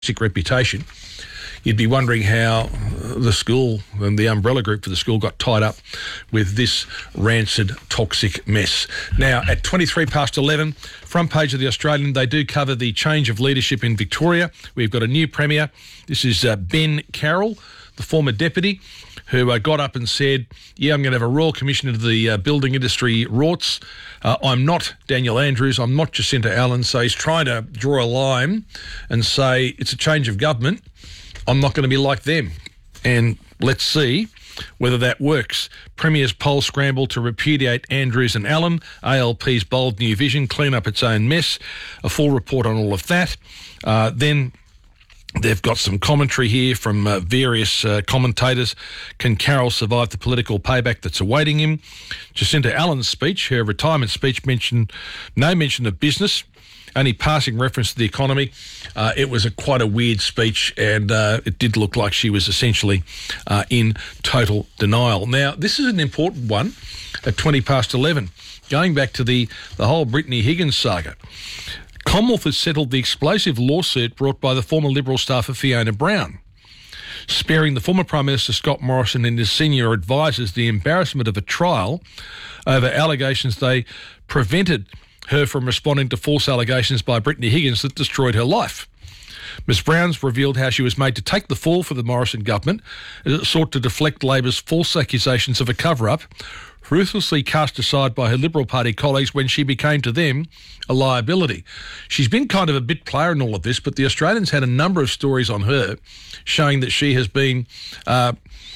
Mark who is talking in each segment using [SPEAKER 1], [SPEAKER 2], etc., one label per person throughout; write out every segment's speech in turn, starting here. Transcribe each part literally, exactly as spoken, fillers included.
[SPEAKER 1] reputation, you'd be wondering how the school and the umbrella group for the school got tied up with this rancid, toxic mess. Now, at twenty-three past eleven, front page of The Australian, they do cover the change of leadership in Victoria. We've got a new Premier. This is uh, Ben Carroll, the former deputy, who uh, got up and said, yeah, I'm going to have a Royal Commission into the uh, building industry rorts. Uh, I'm not Daniel Andrews. I'm not Jacinta Allen. So he's trying to draw a line and say it's a change of government. I'm not going to be like them. And let's see whether that works. Premier's poll scramble to repudiate Andrews and Allen. A L P's bold new vision, clean up its own mess. A full report on all of that. Uh, then... They've got some commentary here from uh, various uh, commentators. Can Carroll survive the political payback that's awaiting him? Jacinta Allen's speech, her retirement speech, mentioned no mention of business, only passing reference to the economy. Uh, it was a quite a weird speech, and uh, it did look like she was essentially uh, in total denial. Now, this is an important one at twenty past eleven, going back to the, the whole Brittany Higgins saga. Commonwealth has settled the explosive lawsuit brought by the former Liberal staffer Fiona Brown, sparing the former Prime Minister Scott Morrison and his senior advisers the embarrassment of a trial over allegations they prevented her from responding to false allegations by Brittany Higgins that destroyed her life. Miz Brown's revealed how she was made to take the fall for the Morrison government as it sought to deflect Labor's false accusations of a cover-up, ruthlessly cast aside by her Liberal Party colleagues when she became to them a liability. She's been kind of a bit player in all of this, but the Australians had a number of stories on her showing that she has been uh,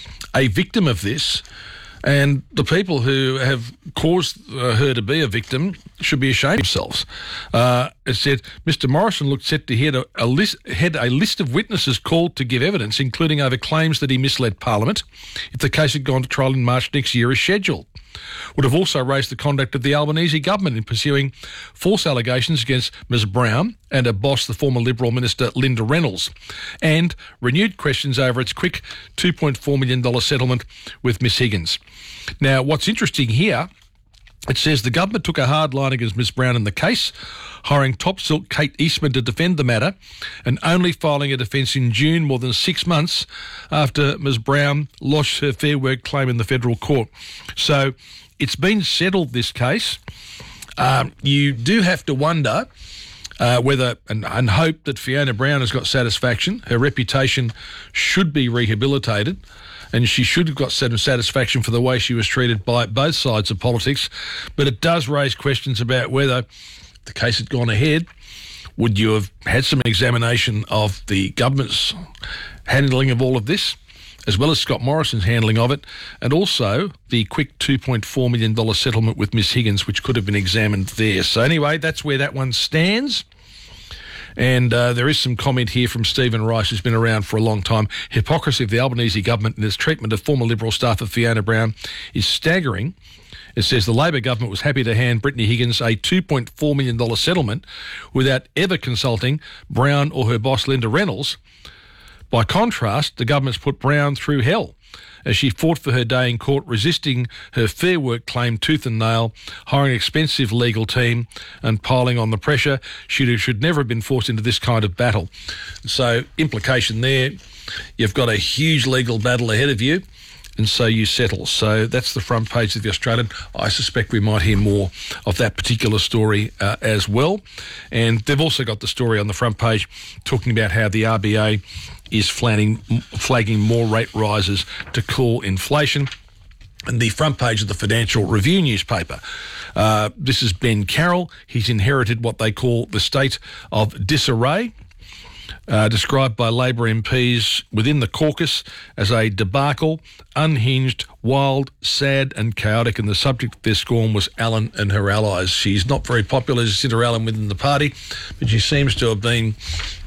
[SPEAKER 1] a victim of this, and the people who have caused uh, her to be a victim should be ashamed of themselves. Uh, it said, Mister Morrison looked set to head a, a list, head a list of witnesses called to give evidence, including over claims that he misled Parliament, if the case had gone to trial in March next year as scheduled. Would have also raised the conduct of the Albanese government in pursuing false allegations against Miz Brown and her boss, the former Liberal Minister Linda Reynolds, and renewed questions over its quick two point four million dollars settlement with Miss Higgins. Now, what's interesting here, it says the government took a hard line against Miss Brown in the case, hiring top silk Kate Eastman to defend the matter and only filing a defence in June, more than six months after Miss Brown lodged her Fair Work claim in the federal court. So it's been settled, this case. Um, you do have to wonder uh, whether and, and hope that Fiona Brown has got satisfaction. Her reputation should be rehabilitated, and she should have got some satisfaction for the way she was treated by both sides of politics. But it does raise questions about whether the case had gone ahead. Would you have had some examination of the government's handling of all of this, as well as Scott Morrison's handling of it, and also the quick two point four million dollars settlement with Miss Higgins, which could have been examined there. So anyway, that's where that one stands. And uh, there is some comment here from Stephen Rice, who's been around for a long time. Hypocrisy of the Albanese government in its treatment of former Liberal staffer Fiona Brown is staggering. It says the Labor government was happy to hand Brittany Higgins a two point four million dollars settlement without ever consulting Brown or her boss Linda Reynolds. By contrast, the government's put Brown through hell as she fought for her day in court, resisting her Fair Work claim tooth and nail, hiring an expensive legal team and piling on the pressure. She should never have been forced into this kind of battle. So, implication there, you've got a huge legal battle ahead of you, and so you settle. So that's the front page of The Australian. I suspect we might hear more of that particular story uh, as well. And they've also got the story on the front page talking about how the R B A is flagging, flagging more rate rises to cool inflation. And the front page of the Financial Review newspaper. Uh, this is Ben Carroll. He's inherited what they call the state of disarray, Uh, described by Labor M Ps within the caucus as a debacle, unhinged, wild, sad and chaotic, and the subject of their scorn was Allen and her allies. She's not very popular as Jacinta Allen within the party, but she seems to have been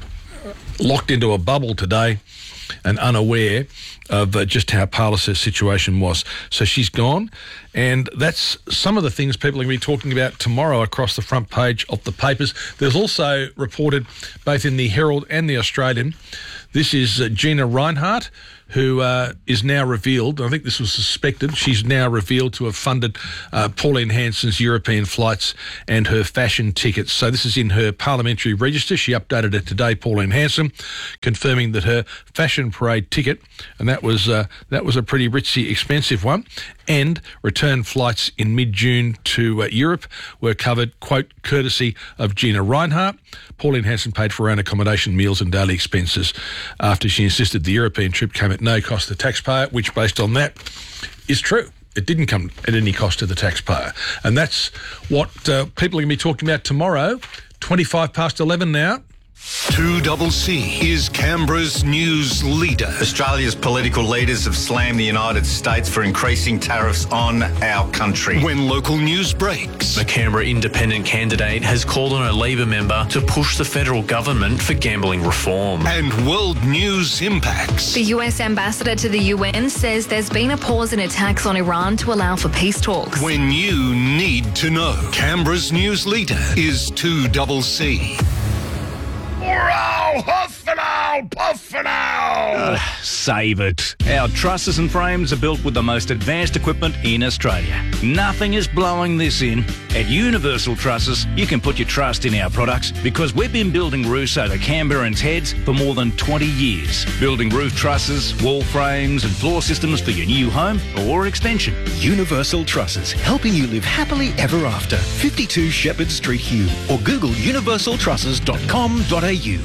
[SPEAKER 1] locked into a bubble today and unaware of uh, just how parlous her situation was. So she's gone, and that's some of the things people are going to be talking about tomorrow across the front page of the papers. There's also reported, both in the Herald and the Australian, This is uh, Gina Reinhardt, who uh, is now revealed, I think this was suspected, she's now revealed to have funded uh, Pauline Hanson's European flights and her fashion tickets. So this is in her parliamentary register. She updated it today, Pauline Hanson, confirming that her fashion parade ticket, and that was uh, that was a pretty ritzy, expensive one, and return flights in mid-June to uh, Europe were covered, quote, courtesy of Gina Reinhardt. Pauline Hanson paid for her own accommodation, meals and daily expenses after she insisted the European trip came at no cost to the taxpayer, which, based on that, is true. It didn't come at any cost to the taxpayer. And that's what uh, people are going to be talking about tomorrow, twenty-five past eleven now.
[SPEAKER 2] two double C is Canberra's news leader.
[SPEAKER 3] Australia's political leaders have slammed the United States for increasing tariffs on our country.
[SPEAKER 2] When local news breaks,
[SPEAKER 4] The Canberra independent candidate has called on a Labor member to push the federal government for gambling reform.
[SPEAKER 2] and world news impacts.
[SPEAKER 5] The U S ambassador to the U N says there's been a pause in attacks on Iran to allow for peace talks.
[SPEAKER 2] When you need to know, Canberra's news leader is two double C.
[SPEAKER 6] Save it. Our trusses and frames are built with the most advanced equipment in Australia. Nothing is blowing this in. At Universal Trusses, you can put your trust in our products because we've been building roofs over Canberrans' heads for more than twenty years. Building roof trusses, wall frames and floor systems for your new home or extension.
[SPEAKER 7] Universal Trusses, helping you live happily ever after. fifty-two Shepherd Street, Hume, or Google universal trusses dot com dot a u.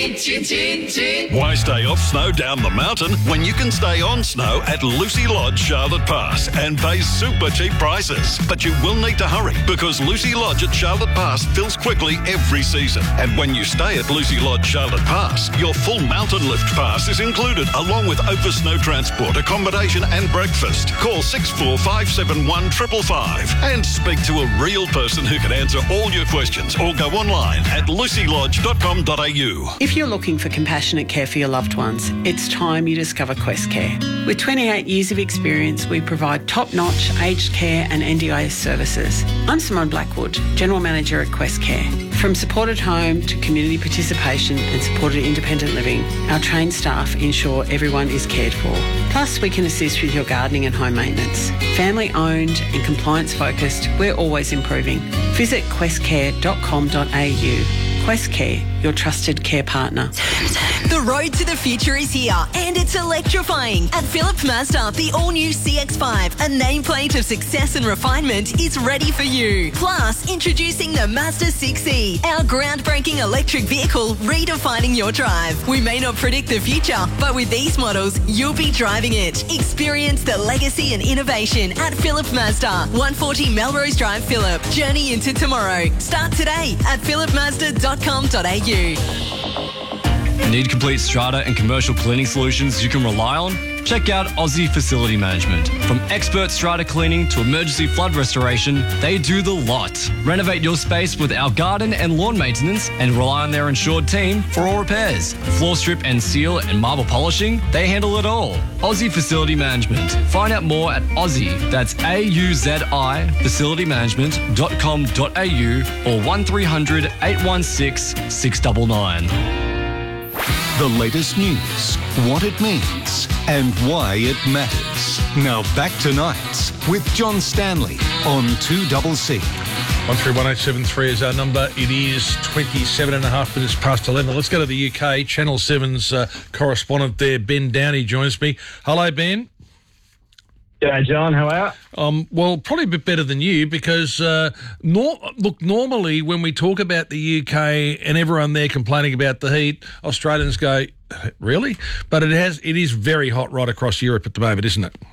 [SPEAKER 8] Why stay off snow down the mountain when you can stay on snow at Lucy Lodge, Charlotte Pass, and pay super cheap prices? But you will need to hurry because Lucy Lodge at Charlotte Pass fills quickly every season. And when you stay at Lucy Lodge, Charlotte Pass, your full mountain lift pass is included along with Opus Snow Transport, accommodation and breakfast. Call six four five seven one five five five and speak to a real person who can answer all your questions, or go online at lucy lodge dot com dot a u.
[SPEAKER 9] If you're looking for compassionate care for your loved ones, it's time you discover Quest Care. With twenty-eight years of experience, we provide top-notch aged care and N D I S services. I'm Simone Blackwood, General Manager at Quest Care. From supported home to community participation and supported independent living, our trained staff ensure everyone is cared for. Plus, we can assist with your gardening and home maintenance. Family owned and compliance focused, we're always improving. Visit quest care dot com dot a u. Quest Care, your trusted care partner.
[SPEAKER 10] The road to the future is here, and it's electrifying. At Phillip Mazda, the all-new C X five, a nameplate of success and refinement, is ready for you. Plus, introducing the Mazda six E, our groundbreaking electric vehicle redefining your drive. We may not predict the future, but with these models, you'll be driving it. Experience the legacy and innovation at Phillip Mazda, one forty Melrose Drive, Phillip. Journey into tomorrow. Start today at phillip mazda dot com dot a u.
[SPEAKER 11] Need complete strata and commercial cleaning solutions you can rely on? Check out Aussie Facility Management. From expert strata cleaning to emergency flood restoration, they do the lot. Renovate your space with our garden and lawn maintenance and rely on their insured team for all repairs. Floor strip and seal and marble polishing, they handle it all. Aussie Facility Management. Find out more at Aussie, that's A U Z I, facility management dot com dot a u or one three hundred eight one six six nine nine.
[SPEAKER 2] The latest news, what it means, and why it matters. Now back to Nights with John Stanley on two double C.
[SPEAKER 1] one three one eight seven three is our number. It is twenty-seven and a half minutes past eleven. Let's go to the U K. Channel seven's uh, correspondent there, Ben Downey, joins me. Hello, Ben.
[SPEAKER 12] G'day, John. How are you?
[SPEAKER 1] Um, well, probably a bit better than you because, uh, nor- look, normally when we talk about the U K and everyone there complaining about the heat, Australians go, really? But it has, it is very hot right across Europe at the moment, isn't it?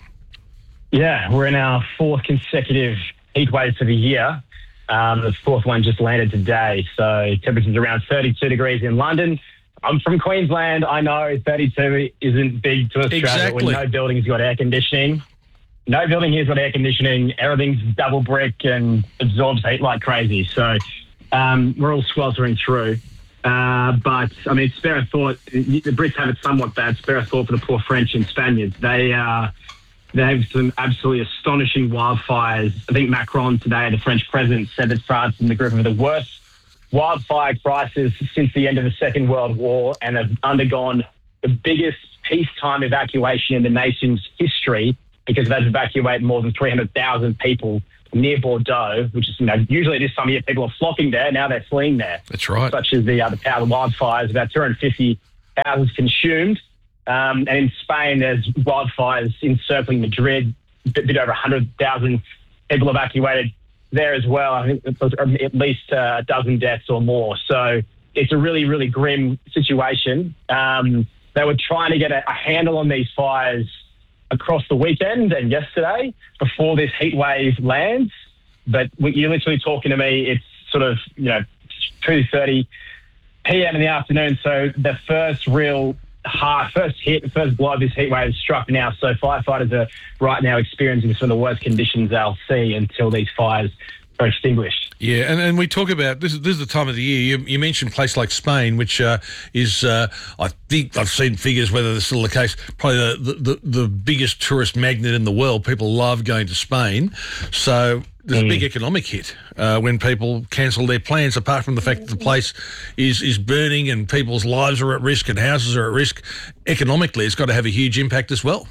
[SPEAKER 12] Yeah, we're in our fourth consecutive heat wave for the year. Um, the fourth one just landed today. So temperatures around thirty-two degrees in London. I'm from Queensland. I know thirty-two isn't big to Australia
[SPEAKER 1] Exactly.
[SPEAKER 12] when no building's got air conditioning. No building here's got air conditioning. Everything's double brick and absorbs heat like crazy. So um, we're all sweltering through. Uh, but, I mean, spare a thought. The Brits have it somewhat bad. Spare a thought for the poor French and Spaniards. They, uh, they have some absolutely astonishing wildfires. I think Macron today, the French president, said that France is in the grip of the worst wildfire crisis since the end of the Second World War and have undergone the biggest peacetime evacuation in the nation's history because they've evacuated more than three hundred thousand people near Bordeaux, which is, you know, usually this time of year people are flocking there. Now they're fleeing there.
[SPEAKER 1] That's right.
[SPEAKER 12] Such as the, uh, the power of wildfires, about two hundred fifty houses consumed. Um, and in Spain, there's wildfires encircling Madrid, a bit, bit over one hundred thousand people evacuated there as well. I think it was at least uh, a dozen deaths or more. So it's a really, really grim situation. Um, they were trying to get a, a handle on these fires across the weekend and yesterday before this heat wave lands. But you're literally talking to me, it's sort of, you know, two thirty p.m. in the afternoon. So the first real hard, first hit, the first blow of this heat wave is struck now. So firefighters are right now experiencing some of the worst conditions they'll see until these fires are extinguished.
[SPEAKER 1] Yeah, and, and we talk about, this is, this is the time of the year, you, you mentioned a place like Spain, which uh, is, uh, I think I've seen figures, whether they're still the case, probably the, the, the biggest tourist magnet in the world. People love going to Spain. So there's mm. a big economic hit uh, when people cancel their plans, apart from the fact that the place is, is burning and people's lives are at risk and houses are at risk. Economically, it's got to have a huge impact as well.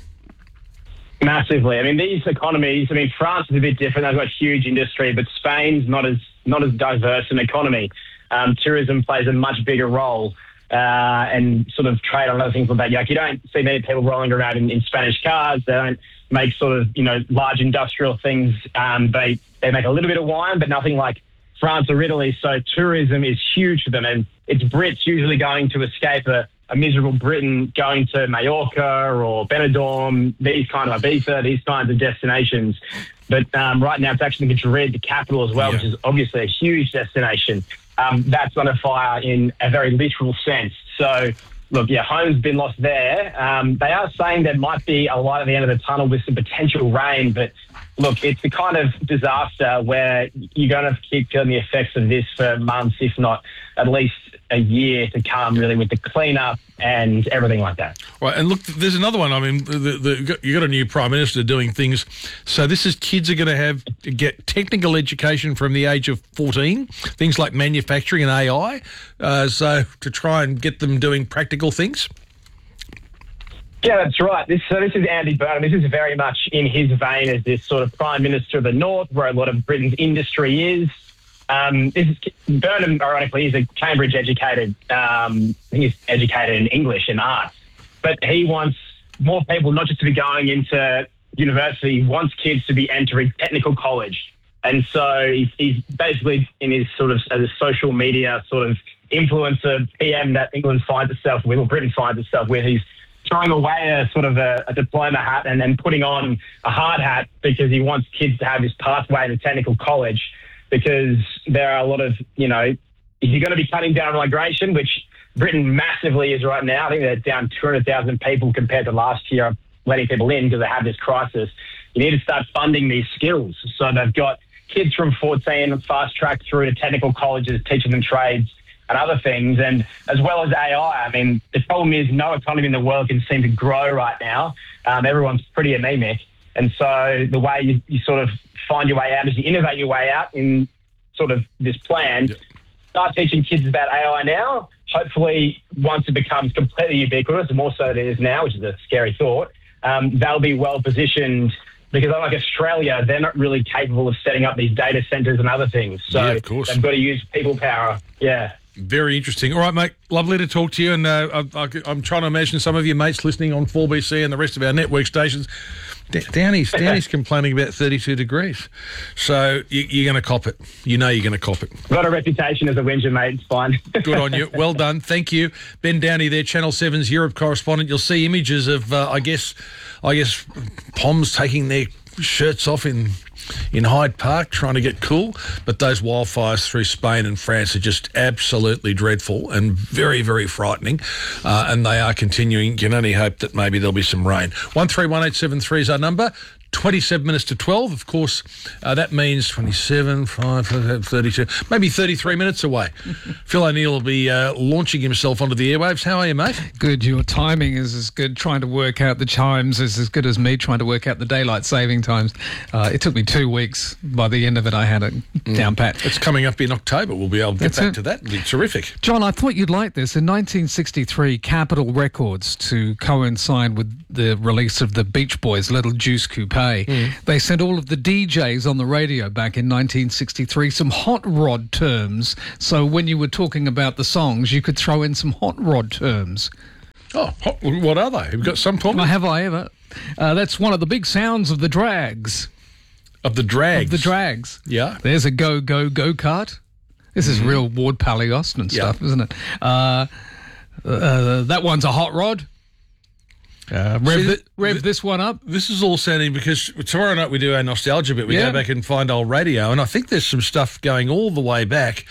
[SPEAKER 12] Massively. I mean, these economies, I mean, France is a bit different. They've got huge industry, but Spain's not as not as diverse an economy. Um, tourism plays a much bigger role uh, and sort of trade on other things like that. Like, you don't see many people rolling around in, in Spanish cars. They don't make sort of, you know, large industrial things. Um, they, they make a little bit of wine, but nothing like France or Italy. So tourism is huge for them. And it's Brits usually going to escape a a miserable Britain, going to Mallorca or Benidorm, these kind of Ibiza, these kinds of destinations. But um, right now it's actually Madrid, the capital as well, yeah. which is obviously a huge destination. Um, that's under fire in a very literal sense. So, look, yeah, home's been lost there. Um, they are saying there might be a light at the end of the tunnel with some potential rain, but look, it's the kind of disaster where you're going to keep feeling the effects of this for months, if not at least a year to come, really, with the cleanup and everything like that.
[SPEAKER 1] Right, and look, there's another one. I mean, the, the, you got a new Prime Minister doing things. So this is kids are going to have to get technical education from the age of fourteen, things like manufacturing and A I, uh, so to try and get them doing practical things.
[SPEAKER 12] Yeah, that's right. This, so this is Andy Burnham. This is very much in his vein as this sort of Prime Minister of the North, where a lot of Britain's industry is. Um, this is Burnham, ironically, is a Cambridge educated, um, I think he's educated in English and arts, but he wants more people not just to be going into university, he wants kids to be entering technical college. And so he's, he's basically in his sort of as a social media sort of influencer P M that England finds itself with, or Britain finds itself with. He's throwing away a sort of a, a diploma hat and then putting on a hard hat because he wants kids to have this pathway to technical college. Because there are a lot of, you know, if you're going to be cutting down on migration, which Britain massively is right now, I think they're down two hundred thousand people compared to last year, letting people in because they have this crisis. You need to start funding these skills. So they've got kids from fourteen fast-tracked through to technical colleges, teaching them trades and other things, and as well as A I. I mean, the problem is no economy in the world can seem to grow right now. Um, everyone's pretty anemic. And so the way you, you sort of find your way out is you innovate your way out in sort of this plan. Yep. Start teaching kids about A I now. Hopefully, once it becomes completely ubiquitous, and more so than it is now, which is a scary thought, um, they'll be well positioned because unlike Australia, they're not really capable of setting up these data centres and other things. So
[SPEAKER 1] yeah, of course.
[SPEAKER 12] They've got to use people power. Yeah.
[SPEAKER 1] Very interesting. All right, mate. Lovely to talk to you. And uh, I, I, I'm trying to imagine some of your mates listening on four B C and the rest of our network stations. Downey's, Downey's complaining about thirty-two degrees. So you, you're going to cop it. You know you're going to cop it.
[SPEAKER 12] Got a reputation as a whinger, mate. It's fine.
[SPEAKER 1] Good on you. Well done. Thank you. Ben Downey there, Channel seven's Europe correspondent. You'll see images of, uh, I guess, I guess, Poms taking their shirts off in in Hyde Park trying to get cool, but those wildfires through Spain and France are just absolutely dreadful and very, very frightening, uh, and they are continuing. You can only hope that maybe there'll be some rain. one three one eight seven three is our number. twenty-seven minutes to twelve. Of course, uh, that means twenty-seven, five, thirty-two, maybe thirty-three minutes away. Phil O'Neill will be uh, launching himself onto the airwaves. How are you, mate?
[SPEAKER 13] Good. Your timing is as good. Trying to work out the chimes is as good as me trying to work out the daylight saving times. Uh, it took me two weeks. By the end of it, I had it mm. down pat.
[SPEAKER 1] It's coming up in October. We'll be able to get
[SPEAKER 13] That's
[SPEAKER 1] back
[SPEAKER 13] it.
[SPEAKER 1] to that. It'll be terrific.
[SPEAKER 13] John, I thought you'd like this. In nineteen sixty-three, Capitol Records, to coincide with the release of the Beach Boys' Little Juice Coupe, mm. they sent all of the D Js on the radio back in nineteen sixty-three some hot rod terms. So when you were talking about the songs, you could throw in some hot rod terms.
[SPEAKER 1] Oh, hot, what are they? Have you got some for me?
[SPEAKER 13] Have I ever? Uh, that's one of the big sounds of the drags.
[SPEAKER 1] Of the drags?
[SPEAKER 13] Of the drags.
[SPEAKER 1] Yeah.
[SPEAKER 13] There's a go, go, go-kart. This is mm-hmm. real Ward Pally Austin stuff, yeah. isn't it? Uh, uh, that one's a hot rod. Uh, rev
[SPEAKER 1] See,
[SPEAKER 13] th- rev
[SPEAKER 1] th-
[SPEAKER 13] this one up.
[SPEAKER 1] This is all sounding, because tomorrow night we do our nostalgia bit. We
[SPEAKER 13] yeah.
[SPEAKER 1] go back and find old radio, and I think there's some stuff going all the way back.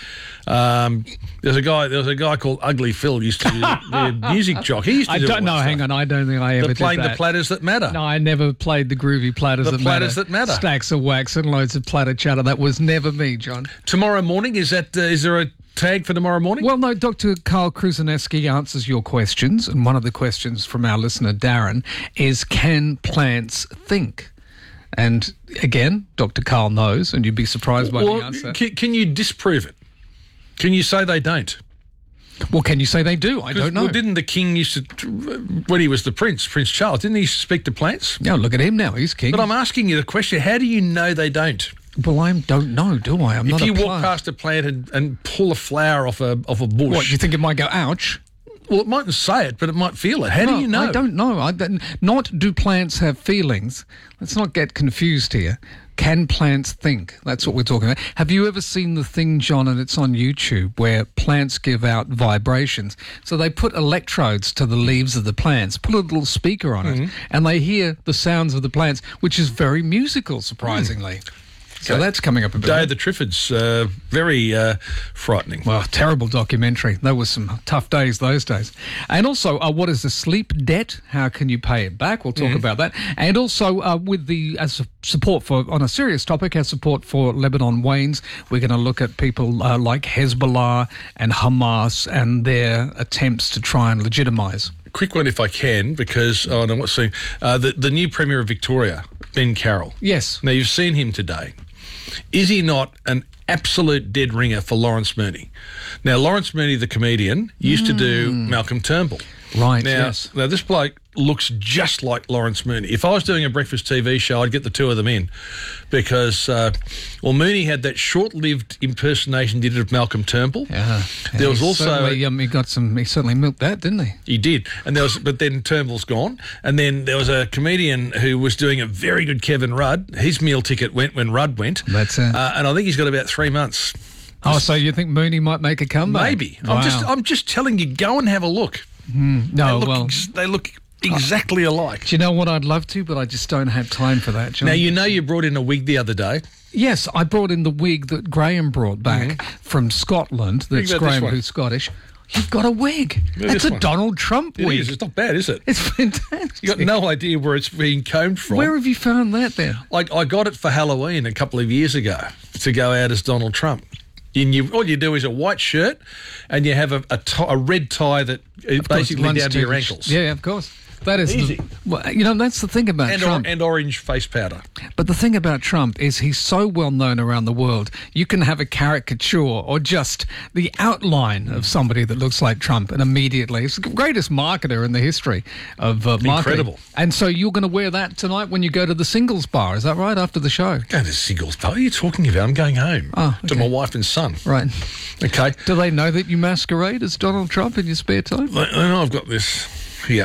[SPEAKER 1] Um, there's a guy. There's a guy called Ugly Phil used to be the music jockey. He used to
[SPEAKER 13] I
[SPEAKER 1] do
[SPEAKER 13] don't know.
[SPEAKER 1] Hang
[SPEAKER 13] stuff. on. I don't think I ever
[SPEAKER 1] the
[SPEAKER 13] did
[SPEAKER 1] playing
[SPEAKER 13] that.
[SPEAKER 1] the platters that matter.
[SPEAKER 13] No, I never played the groovy platters
[SPEAKER 1] the
[SPEAKER 13] that
[SPEAKER 1] platters
[SPEAKER 13] matter.
[SPEAKER 1] that matter.
[SPEAKER 13] Stacks of wax and loads of platter chatter. That was never me, John.
[SPEAKER 1] Tomorrow morning, is that? Uh, is there a tag for tomorrow morning?
[SPEAKER 13] Well, no, Doctor Carl Kruzaneski answers your questions, and one of the questions from our listener, Darren, is can plants think? And again, Doctor Carl knows, and you'd be surprised by
[SPEAKER 1] well,
[SPEAKER 13] the answer.
[SPEAKER 1] Can, can you disprove it? Can you say they don't?
[SPEAKER 13] Well, can you say they do? I don't know.
[SPEAKER 1] Well, didn't the king used to, when he was the prince, Prince Charles, didn't he speak to plants?
[SPEAKER 13] No, look at him now. He's king.
[SPEAKER 1] But I'm asking you the question, how do you know they don't?
[SPEAKER 13] Well, I don't know, do I? I'm
[SPEAKER 1] if
[SPEAKER 13] not
[SPEAKER 1] you
[SPEAKER 13] a
[SPEAKER 1] walk
[SPEAKER 13] plant.
[SPEAKER 1] past a plant and, and pull a flower off a off a bush.
[SPEAKER 13] What, you think it might go, ouch?
[SPEAKER 1] Well, it mightn't say it, but it might feel it. How
[SPEAKER 13] no,
[SPEAKER 1] do you know?
[SPEAKER 13] I don't know. I don't, not do plants have feelings. Let's not get confused here. Can plants think? That's what we're talking about. Have you ever seen the thing, John, and it's on YouTube, where plants give out vibrations? So they put electrodes to the leaves of the plants, put a little speaker on
[SPEAKER 1] mm-hmm.
[SPEAKER 13] it, and they hear the sounds of the plants, which is very musical, surprisingly. Mm. So that's coming up a bit.
[SPEAKER 1] Day of the Triffids, uh, very uh, frightening.
[SPEAKER 13] Well, terrible documentary. There was some tough days those days. And also, uh, what is the sleep debt? How can you pay it back? We'll talk mm-hmm. about that. And also, uh, with the as support for, on a serious topic, as support for Lebanon wanes, we're going to look at people uh, like Hezbollah and Hamas and their attempts to try and legitimise.
[SPEAKER 1] Quick one if I can, because oh, no, what's saying uh, the the new Premier of Victoria, Ben Carroll.
[SPEAKER 13] Yes.
[SPEAKER 1] Now you've seen him today. Is he not an absolute dead ringer for Lawrence Mooney? Now Lawrence Mooney, the comedian, used mm. to do Malcolm Turnbull.
[SPEAKER 13] Right.
[SPEAKER 1] Now,
[SPEAKER 13] yes.
[SPEAKER 1] now this bloke looks just like Lawrence Mooney. If I was doing a breakfast T V show, I'd get the two of them in, because uh, well, Mooney had that short-lived impersonation he did of Malcolm Turnbull.
[SPEAKER 13] Yeah.
[SPEAKER 1] There was also
[SPEAKER 13] um, he got some. He certainly milked that, didn't he?
[SPEAKER 1] He did, and there was, but then Turnbull's gone, and then there was a comedian who was doing a very good Kevin Rudd. His meal ticket went when Rudd went.
[SPEAKER 13] That's it.
[SPEAKER 1] Uh, and I think he's got about three months.
[SPEAKER 13] Oh, so you think Mooney might make a comeback?
[SPEAKER 1] Maybe.
[SPEAKER 13] Wow.
[SPEAKER 1] I'm just, I'm just telling you, go and have a look.
[SPEAKER 13] Mm, no,
[SPEAKER 1] they look
[SPEAKER 13] well,
[SPEAKER 1] ex- they look exactly alike.
[SPEAKER 13] Do you know what I'd love to, but I just don't have time for that, John.
[SPEAKER 1] Now, you know you brought in a wig the other day.
[SPEAKER 13] Yes, I brought in the wig that Graham brought back mm-hmm. from Scotland. That's Graham, who's Scottish. You've got a wig. It's a one. Donald Trump
[SPEAKER 1] it
[SPEAKER 13] wig.
[SPEAKER 1] Is. It's not bad, is it?
[SPEAKER 13] It's fantastic.
[SPEAKER 1] You've got no idea where it's being combed from.
[SPEAKER 13] Where have you found that then?
[SPEAKER 1] I, I got it for Halloween a couple of years ago to go out as Donald Trump. And you, all you do is a white shirt, and you have a, a, tie, a red tie that is basically down to your ankles.
[SPEAKER 13] Yeah, of course. That is
[SPEAKER 1] easy.
[SPEAKER 13] The, well, you know, that's the thing about
[SPEAKER 1] and
[SPEAKER 13] Trump.
[SPEAKER 1] Or, and orange face powder.
[SPEAKER 13] But the thing about Trump is he's so well known around the world. You can have a caricature or just the outline of somebody that looks like Trump, and immediately he's the greatest marketer in the history of uh, marketing.
[SPEAKER 1] Incredible.
[SPEAKER 13] And so you're going to wear that tonight when you go to the singles bar. Is that right? After the show?
[SPEAKER 1] Go to the singles bar? What are you talking about? I'm going home
[SPEAKER 13] oh, okay.
[SPEAKER 1] to my wife and son.
[SPEAKER 13] Right.
[SPEAKER 1] Okay.
[SPEAKER 13] Do they know that you masquerade as Donald Trump in your spare time?
[SPEAKER 1] I know I've got this here.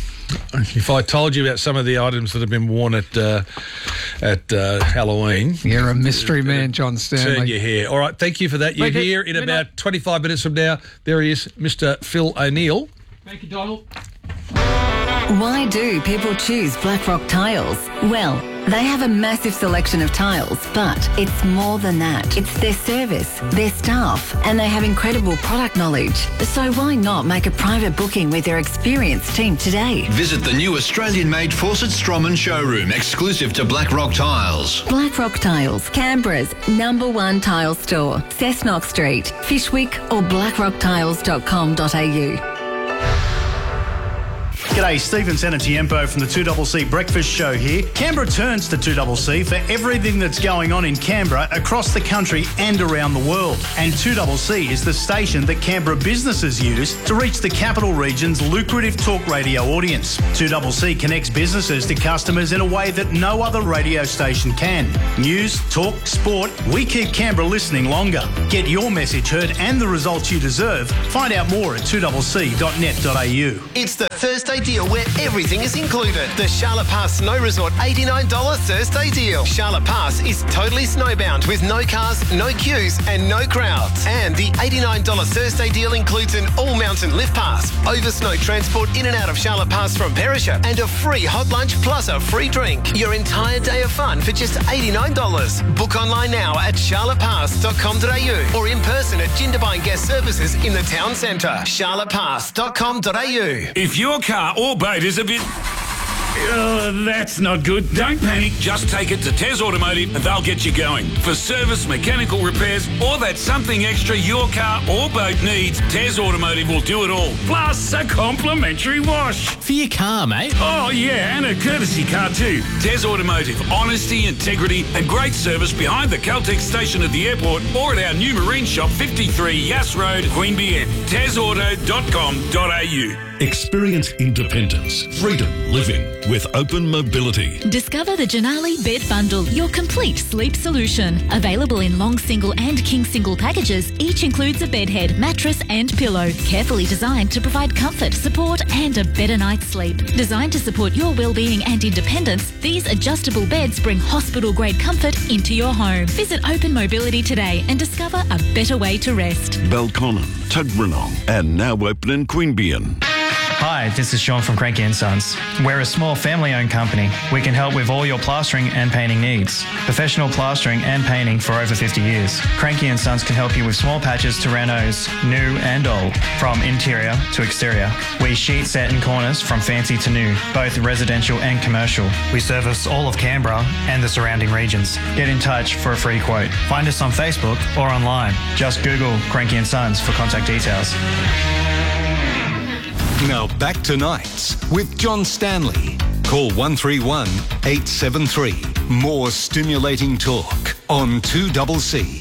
[SPEAKER 1] If I told you about some of the items that have been worn at uh, at uh, Halloween,
[SPEAKER 13] you're a mystery man, John Stanley.
[SPEAKER 1] Turn your hair. All right, thank you for that. You're
[SPEAKER 13] okay.
[SPEAKER 1] here in about not... twenty-five minutes from now. There he is, Mister Phil O'Neill.
[SPEAKER 13] Thank you, Donald.
[SPEAKER 10] Why do people choose Blackrock Tiles? Well,
[SPEAKER 14] They have a massive selection of tiles, but it's more than that. It's their service, their staff, and they have incredible product knowledge. So why not make a private booking with their experienced team today?
[SPEAKER 15] Visit the new Australian-made Fawcett Stroman showroom, exclusive to Blackrock Tiles.
[SPEAKER 14] Blackrock Tiles, Canberra's number one tile store. Cessnock Street, Fishwick or blackrock tiles dot com dot a u.
[SPEAKER 16] G'day, Stephen Senatiempo from the two C C Breakfast Show here. Canberra turns to two C C for everything that's going on in Canberra, across the country and around the world. And two C C is the station that Canberra businesses use to reach the capital region's lucrative talk radio audience. two C C connects businesses to customers in a way that no other radio station can. News, talk, sport, we keep Canberra listening longer. Get your message heard and the results you deserve. Find out more at two c c dot net dot a u.
[SPEAKER 17] It's the Thursday deal where everything is included. The Charlotte Pass Snow Resort eighty-nine dollars Thursday deal. Charlotte Pass is totally snowbound with no cars, no queues and no crowds. And the eighty-nine dollars Thursday deal includes an all-mountain lift pass, over snow transport in and out of Charlotte Pass from Perisher, and a free hot lunch plus a free drink. Your entire day of fun for just eighty-nine dollars. Book online now at charlotte pass dot com dot a u or in person at Jindabyne Guest Services in the town centre. charlotte pass dot com dot a u.
[SPEAKER 18] If your car or boat is a bit... Oh, that's not good. Don't panic. Just take it to Tez Automotive and they'll get you going. For service, mechanical repairs, or that something extra your car or boat needs, Tez Automotive will do it all. Plus a complimentary wash.
[SPEAKER 19] For your car, mate.
[SPEAKER 18] Oh, yeah, and a courtesy car too. Tez Automotive. Honesty, integrity and great service behind the Caltex station at the airport or at our new marine shop, fifty-three Yass Road, Queanbeyan. tez auto dot com dot a u.
[SPEAKER 8] Experience independence, freedom living with Open Mobility.
[SPEAKER 20] Discover the Janali Bed Bundle, your complete sleep solution. Available in long single and king single packages, each includes a bed head, mattress and pillow. Carefully designed to provide comfort, support and a better night's sleep. Designed to support your well-being and independence, these adjustable beds bring hospital-grade comfort into your home. Visit Open Mobility today and discover a better way to rest.
[SPEAKER 8] Belconnen, Tuggeranong and now open in Queanbeyan.
[SPEAKER 21] Hi, this is Sean from Cranky and Sons. We're a small family-owned company. We can help with all your plastering and painting needs. Professional plastering and painting for over fifty years. Cranky and Sons can help you with small patches to renos, new and old, from interior to exterior. We sheet set in corners from fancy to new, both residential and commercial. We service all of Canberra and the surrounding regions. Get in touch for a free quote. Find us on Facebook or online. Just Google Cranky and Sons for contact details.
[SPEAKER 2] Now back to Nights with John Stanley. Call one three one, eight seven three. More stimulating talk on two C C.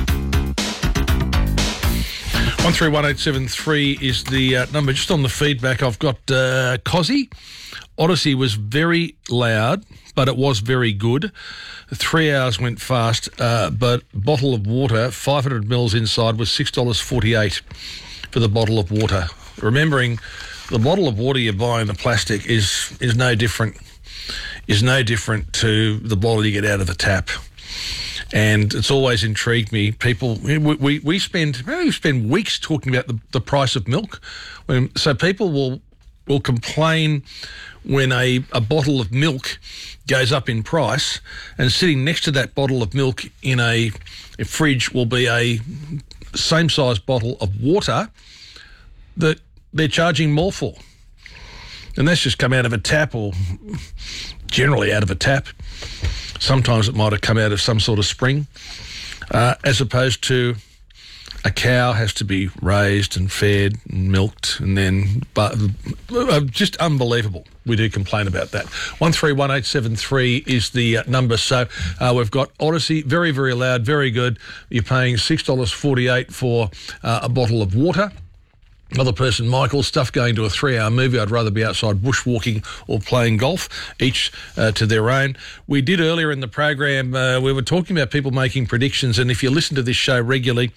[SPEAKER 1] one three one eight seven three is the uh, number. Just on the feedback, I've got uh, Cozzy. Odyssey was very loud, but it was very good. Three hours went fast, uh, but bottle of water, five hundred mils inside, was six dollars forty-eight for the bottle of water. Remembering the bottle of water you buy in the plastic is is no different is no different to the bottle you get out of the tap. And it's always intrigued me. People, we we, we spend we spend weeks talking about the, the price of milk. When, so people will will complain when a, a bottle of milk goes up in price, and sitting next to that bottle of milk in a, a fridge will be a same size bottle of water that they're charging more for. And that's just come out of a tap, or generally out of a tap. Sometimes it might have come out of some sort of spring, uh, as opposed to a cow has to be raised and fed and milked and then, but uh, just unbelievable. We do complain about that. one three one eight seven three is the uh, number. So uh, we've got Odyssey, very, very loud, very good. You're paying six dollars forty-eight for uh, a bottle of water. Another person, Michael, stuff going to a three-hour movie. I'd rather be outside bushwalking or playing golf, each uh, to their own. We did earlier in the program, uh, we were talking about people making predictions, and if you listen to this show regularly,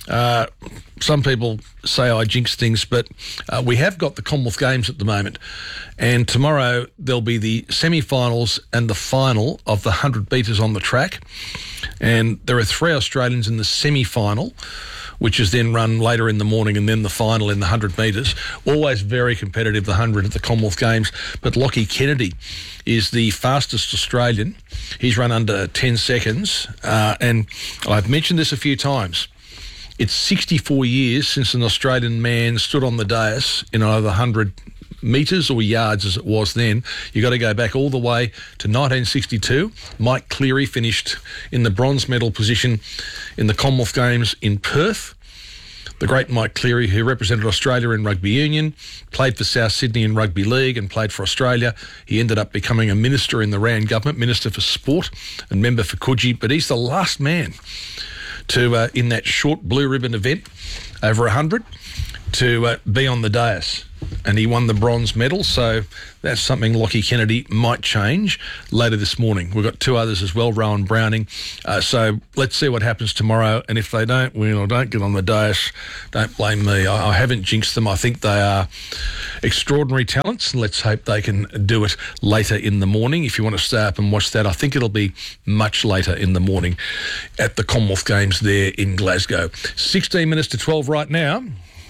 [SPEAKER 1] Uh, some people say I jinx things, but uh, we have got the Commonwealth Games at the moment. And tomorrow there'll be the semi-finals and the final of the one hundred metres on the track. And there are three Australians in the semi-final, which is then run later in the morning, and then the final in the one hundred metres. Always very competitive, the one hundred at the Commonwealth Games. But Lockie Kennedy is the fastest Australian. He's run under ten seconds. Uh, and I've mentioned this a few times. It's sixty-four years since an Australian man stood on the dais in either one hundred metres or yards as it was then. You've got to go back all the way to nineteen sixty-two. Mike Cleary finished in the bronze medal position in the Commonwealth Games in Perth. The great Mike Cleary, who represented Australia in rugby union, played for South Sydney in rugby league and played for Australia. He ended up becoming a minister in the Rand government, Minister for Sport and member for Coogee. But he's the last man to, uh, in that short blue ribbon event, over one hundred, to uh, be on the dais. And he won the bronze medal, so that's something Lockie Kennedy might change later this morning. We've got two others as well, Rowan Browning. Uh, so let's see what happens tomorrow. And if they don't win or don't get on the dais, don't blame me. I, I haven't jinxed them. I think they are extraordinary talents, and let's hope they can do it later in the morning. If you want to stay up and watch that, I think it'll be much later in the morning at the Commonwealth Games there in Glasgow. sixteen minutes to twelve right now.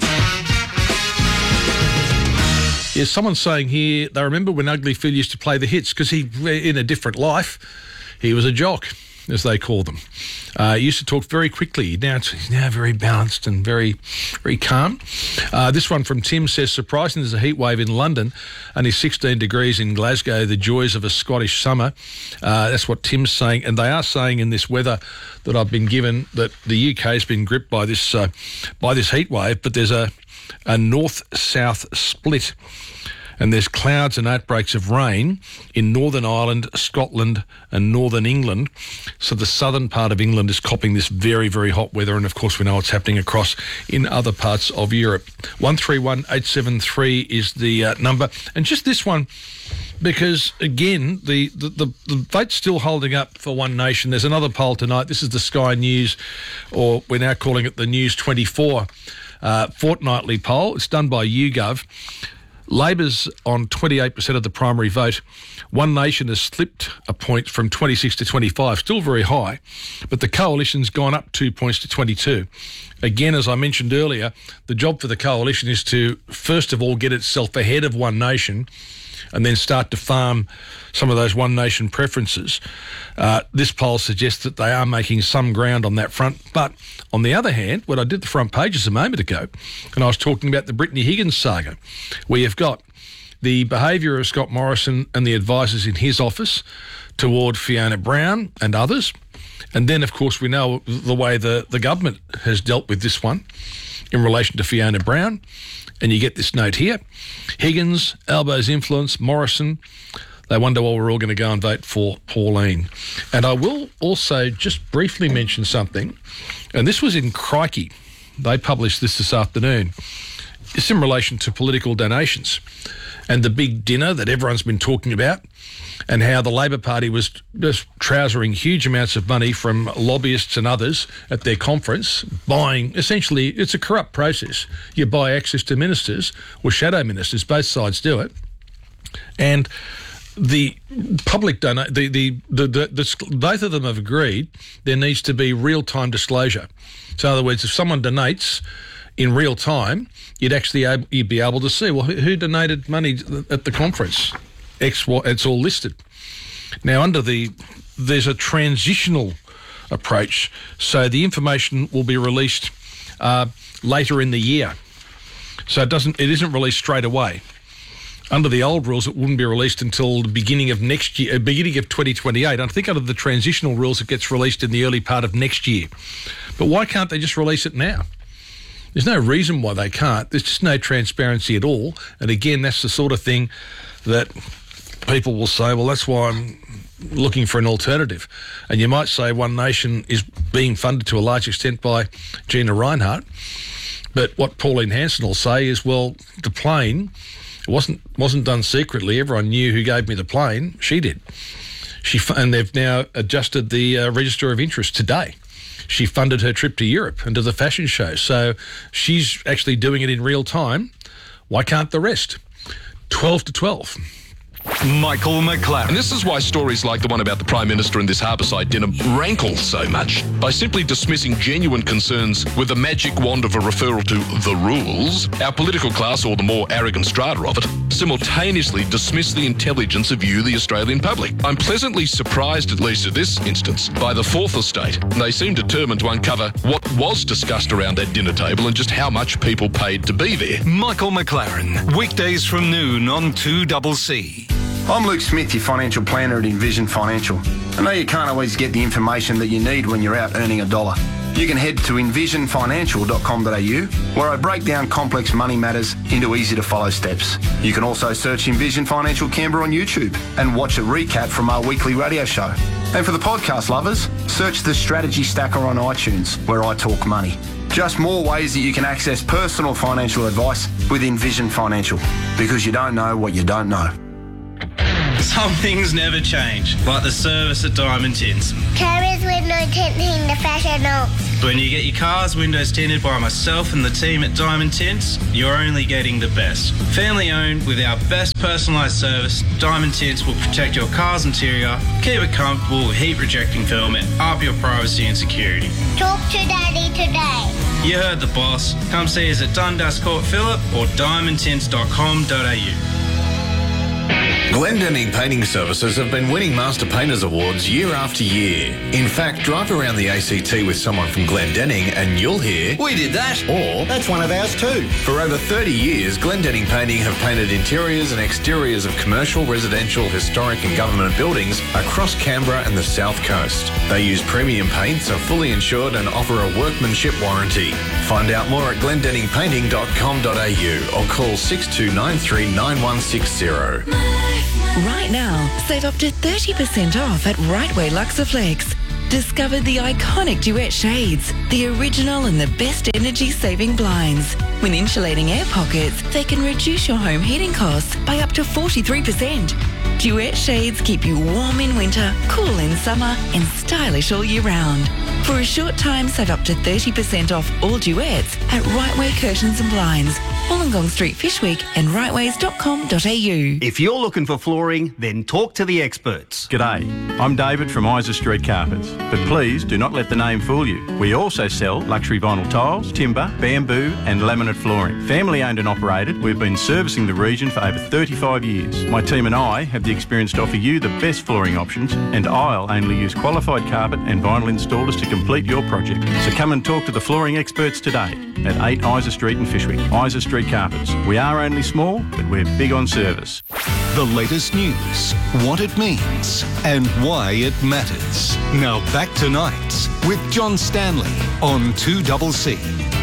[SPEAKER 1] Yes, someone's saying here, they remember when Ugly Phil used to play the hits, because he, in a different life, he was a jock, as they call them. Uh, he used to talk very quickly. Now he's now very balanced and very, very calm. Uh, this one from Tim says, surprising there's a heat wave in London, only sixteen degrees in Glasgow, the joys of a Scottish summer. Uh, that's what Tim's saying. And they are saying in this weather that I've been given that the U K has been gripped by this, uh, by this heat wave, but there's a, a north-south split. And there's clouds and outbreaks of rain in Northern Ireland, Scotland and Northern England. So the southern part of England is copping this very, very hot weather. And, of course, we know what's happening across in other parts of Europe. one three one eight seven three is the uh, number. And just this one, because, again, the, the, the, the vote's still holding up for One Nation. There's another poll tonight. This is the Sky News, or we're now calling it the News twenty-four uh, fortnightly poll. It's done by YouGov. Labor's on twenty-eight percent of the primary vote. One Nation has slipped a point from twenty-six to twenty-five, still very high, but the Coalition's gone up two points to twenty-two. Again, as I mentioned earlier, the job for the Coalition is to, first of all, get itself ahead of One Nation and then start to farm some of those One Nation preferences. Uh, this poll suggests that they are making some ground on that front. But on the other hand, when I did the front pages a moment ago, and I was talking about the Brittany Higgins saga, where you've got the behaviour of Scott Morrison and the advisors in his office toward Fiona Brown and others. And then, of course, we know the way the, the government has dealt with this one in relation to Fiona Brown. And you get this note here. Higgins, Albo's influence, Morrison. They wonder why we're all going to go and vote for Pauline. And I will also just briefly mention something. And this was in Crikey. They published this this afternoon. It's in relation to political donations and the big dinner that everyone's been talking about, and how the Labor Party was just trousering huge amounts of money from lobbyists and others at their conference, buying, essentially, it's a corrupt process. You buy access to ministers or shadow ministers, both sides do it. And the public donate, the, the, the, the, the, both of them have agreed there needs to be real-time disclosure. So in other words, if someone donates in real time, you'd actually able, you'd be able to see, well, who, who donated money at the conference? X, it's all listed. Now, under the, there's a transitional approach, so the information will be released uh, later in the year. So it doesn't, it isn't released straight away. Under the old rules, it wouldn't be released until the beginning of next year, uh, beginning of twenty twenty-eight. I think under the transitional rules, it gets released in the early part of next year. But why can't they just release it now? There's no reason why they can't. There's just no transparency at all. And again, that's the sort of thing that people will say, well, that's why I'm looking for an alternative. And you might say One Nation is being funded to a large extent by Gina Rinehart. But what Pauline Hanson will say is, well, the plane wasn't wasn't done secretly. Everyone knew who gave me the plane. She did. She And they've now adjusted the uh, register of interest today. she funded her trip to Europe and to the fashion show. So she's actually doing it in real time. Why can't the rest? twelve to twelve.
[SPEAKER 2] Michael McLaren.
[SPEAKER 19] And this is why stories like the one about the Prime Minister and this Harbourside dinner rankle so much. By simply dismissing genuine concerns with the magic wand of a referral to the rules, our political class, or the more arrogant strata of it, simultaneously dismiss the intelligence of you, the Australian public. I'm pleasantly surprised, at least in this instance, by the Fourth Estate. They seem determined to uncover what was discussed around that dinner table and just how much people paid to be there.
[SPEAKER 2] Michael McLaren, weekdays from noon on two C C.
[SPEAKER 22] I'm Luke Smith, your financial planner at Envision Financial. I know you can't always get the information that you need when you're out earning a dollar. You can head to envision financial dot com dot a u, where I break down complex money matters into easy-to-follow steps. You can also search Envision Financial Canberra on YouTube and watch a recap from our weekly radio show. And for the podcast lovers, search the Strategy Stacker on iTunes, where I talk money. Just more ways that you can access personal financial advice with Envision Financial, because you don't know what you don't know.
[SPEAKER 23] Some things never change, like the service at Diamond Tints.
[SPEAKER 24] Carriers with no tinting, the fashion off.
[SPEAKER 23] When you get your car's windows tinted by myself and the team at Diamond Tints, you're only getting the best. Family owned, with our best personalised service, Diamond Tints will protect your car's interior, keep it comfortable with heat rejecting film, and up your privacy and security.
[SPEAKER 24] Talk to Daddy today.
[SPEAKER 23] You heard the boss. Come see us at Dundas Court Phillip or diamond tints dot com dot a u.
[SPEAKER 25] Glendenning Painting Services have been winning Master Painters Awards year after year. In fact, drive around the A C T with someone from Glendenning and you'll hear, "We did that," or "That's one of ours too." For over thirty years, Glendenning Painting have painted interiors and exteriors of commercial, residential, historic and government buildings across Canberra and the South Coast. They use premium paints, are fully insured and offer a workmanship warranty. Find out more at glendenning painting dot com dot a u or call six two nine three nine one six zero.
[SPEAKER 26] Right now, save up to thirty percent off at Rightway Luxaflex. Discover the iconic Duet shades, the original and the best energy-saving blinds. When insulating air pockets, they can reduce your home heating costs by up to forty-three percent. Duet shades keep you warm in winter, cool in summer, and stylish all year round. For a short time, save up to thirty percent off all Duets at Rightway Curtains and Blinds, Wollongong Street, Fishwick, and rightways dot com dot a u.
[SPEAKER 27] If you're looking for flooring, then talk to the experts. G'day, I'm David from Isa Street Carpets, but please do not let the name fool you. We also sell luxury vinyl tiles, timber, bamboo and laminate flooring. Family owned and operated, we've been servicing the region for over thirty-five years. My team and I have the experience to offer you the best flooring options, and I'll only use qualified carpet and vinyl installers to complete your project. So come and talk to the flooring experts today at eight Isa Street in Fishwick. Isa Street Carpets. We are only small, but we're big on service.
[SPEAKER 2] The latest news, what it means, and why it matters. Now back to Nights with John Stanley on two C C.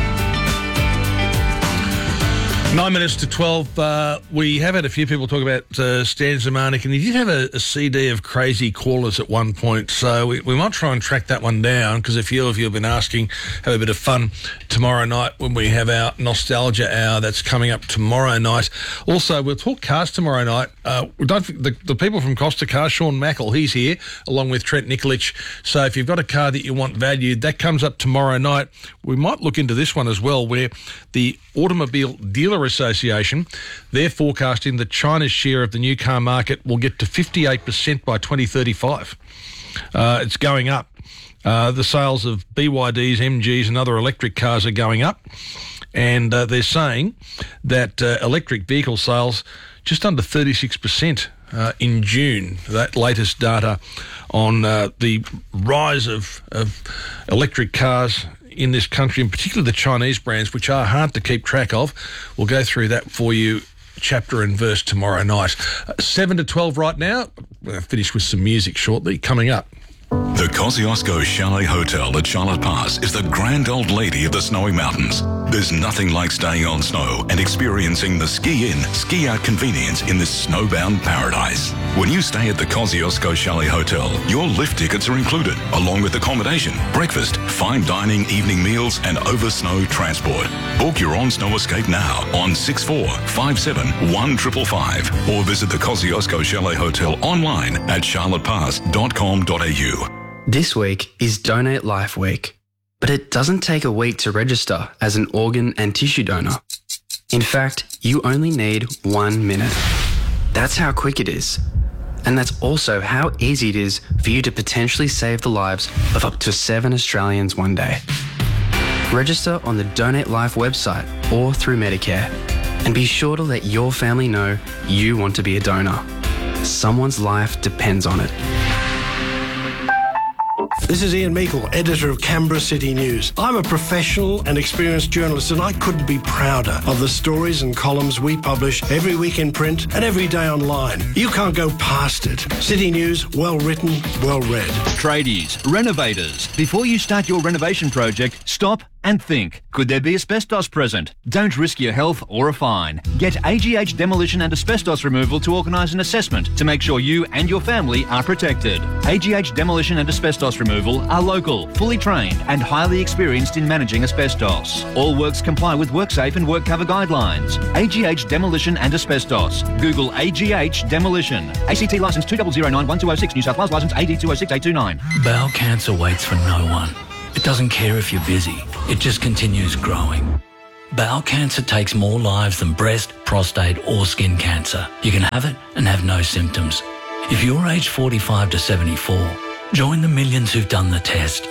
[SPEAKER 1] Nine minutes to twelve. Uh, we have had a few people talk about uh, Stan Zemanek, and he did have a, a C D of crazy callers at one point, so we, we might try and track that one down, because a few of you have been asking, have a bit of fun tomorrow night when we have our Nostalgia Hour that's coming up tomorrow night. Also, we'll talk cars tomorrow night. Uh, don't the, the people from Costa Cars, Sean Mackle, he's here, along with Trent Nikolic. So if you've got a car that you want valued, that comes up tomorrow night. We might look into this one as well, where the Automobile Dealer Association, they're forecasting that China's share of the new car market will get to fifty-eight percent by twenty thirty-five. Uh, it's going up. Uh, the sales of B Y Ds, M Gs and other electric cars are going up, and uh, they're saying that uh, electric vehicle sales just under thirty-six percent uh, in June. That latest data on uh, the rise of, of electric cars in this country, in particular the Chinese brands, which are hard to keep track of. We'll go through that for you chapter and verse tomorrow night. Uh, seven to twelve right now. We'll finish with some music shortly. Coming up.
[SPEAKER 8] The Kosciuszko Chalet Hotel at Charlotte Pass is the grand old lady of the snowy mountains. There's nothing like staying on snow and experiencing the ski-in, ski-out convenience in this snowbound paradise. When you stay at the Kosciuszko Chalet Hotel, your lift tickets are included, along with accommodation, breakfast, fine dining, evening meals and over-snow transport. Book your on-snow escape now on six four five seven one five five five or visit the Kosciuszko Chalet Hotel online at charlotte pass dot com dot a u.
[SPEAKER 28] This week is Donate Life Week.
[SPEAKER 3] But it doesn't take a week to register as an organ and tissue donor. In fact, you only need one minute. That's how quick it is. And that's also how easy it is for you to potentially save the lives of up to seven Australians one day. Register on the Donate Life website or through Medicare. And be sure to let your family know you want to be a donor. Someone's life depends on it.
[SPEAKER 4] This is Ian Meikle, editor of Canberra City News. I'm a professional and experienced journalist, and I couldn't be prouder of the stories and columns we publish every week in print and every day online. You can't go past it. City News, well written, well read.
[SPEAKER 5] Tradies, renovators. Before you start your renovation project, stop and think. Could there be asbestos present? Don't risk your health or a fine. Get A G H Demolition and Asbestos Removal to organise an assessment to make sure you and your family are protected. A G H Demolition and Asbestos Removal are local, fully trained and highly experienced in managing asbestos. All works comply with WorkSafe and WorkCover guidelines. A G H Demolition and Asbestos. Google A G H Demolition. A C T licence two zero zero nine one two zero six, New South Wales licence A D two zero six eight two nine.
[SPEAKER 6] Bowel cancer waits for no one. It doesn't care if you're busy. It just continues growing. Bowel cancer takes more lives than breast, prostate or skin cancer. You can have it and have no symptoms. If you're aged forty-five to seventy-four, join the millions who've done the test.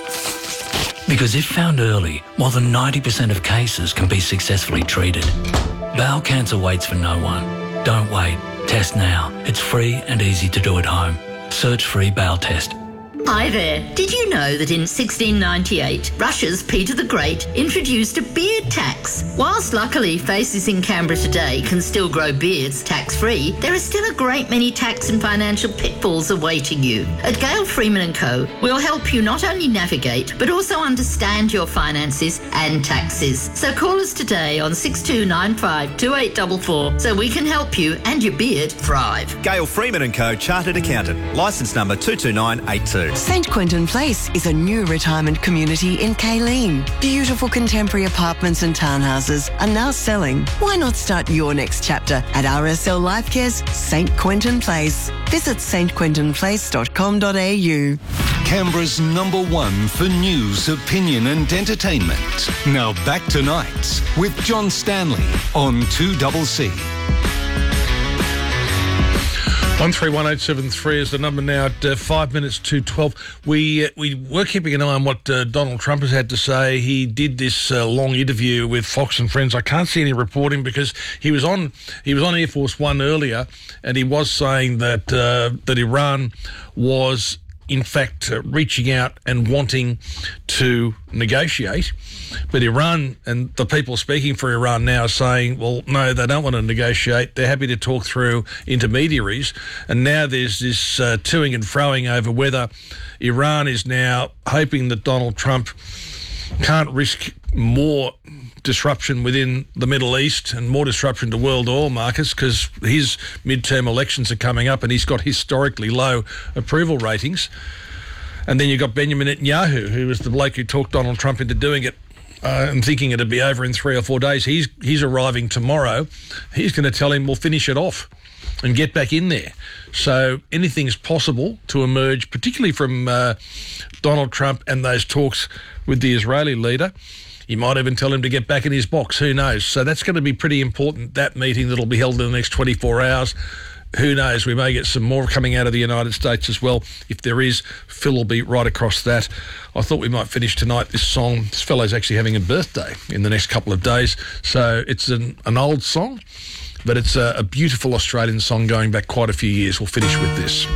[SPEAKER 6] Because if found early, more than ninety percent of cases can be successfully treated. Bowel cancer waits for no one. Don't wait. Test now. It's free and easy to do at home. Search free bowel test.
[SPEAKER 7] Hi there. Did you know that in sixteen ninety-eight, Russia's Peter the Great introduced a beard tax? Whilst luckily faces in Canberra today can still grow beards tax-free, there are still a great many tax and financial pitfalls awaiting you. At Gale Freeman and Co, we'll help you not only navigate, but also understand your finances and taxes. So call us today on six two nine five two eight four four so we can help you and your beard thrive.
[SPEAKER 9] Gale Freeman and Co, Chartered Accountant, licence number two two nine eight two.
[SPEAKER 11] Saint Quentin Place is a new retirement community in Kayleen. Beautiful contemporary apartments and townhouses are now selling. Why not start your next chapter at R S L Lifecare's Saint Quentin Place? Visit s t quentin place dot com dot a u.
[SPEAKER 2] Canberra's number one for news, opinion and entertainment. Now back to Nights with John Stanley on two C C.
[SPEAKER 1] One three one eight seven three is the number now at uh, five minutes to twelve. We uh, we were keeping an eye on what uh, Donald Trump has had to say. He did this uh, long interview with Fox and Friends. I can't see any reporting because he was on he was on Air Force One earlier, and he was saying that uh, that Iran was in fact uh, reaching out and wanting to negotiate. But Iran and the people speaking for Iran now are saying, well, no, they don't want to negotiate. They're happy to talk through intermediaries. And now there's this uh, toing and froing over whether Iran is now hoping that Donald Trump can't risk more disruption within the Middle East and more disruption to world oil markets because his midterm elections are coming up and he's got historically low approval ratings. And then you've got Benjamin Netanyahu, who was the bloke who talked Donald Trump into doing it uh, and thinking it'd be over in three or four days. He's he's arriving tomorrow. He's going to tell him, we'll finish it off and get back in there. So anything's possible to emerge, particularly from uh, Donald Trump and those talks with the Israeli leader. He might even tell him to get back in his box. Who knows? So that's going to be pretty important, that meeting that'll be held in the next twenty-four hours. Who knows? We may get some more coming out of the United States as well. If there is, Phil will be right across that. I thought we might finish tonight this song. This fellow's actually having a birthday in the next couple of days. So it's an, an old song, but it's a, a beautiful Australian song going back quite a few years. We'll finish with this.